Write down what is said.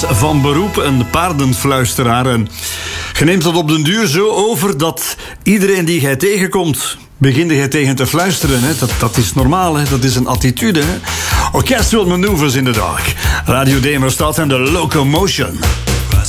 was van beroep een paardenfluisteraar. En je neemt het op den duur zo over dat iedereen die jij tegenkomt, begint jij tegen te fluisteren. Hè? Dat is normaal, hè? Dat is een attitude. Hè? Orchestral Maneuvers in the Dark. Radio Demerstad en de Locomotion.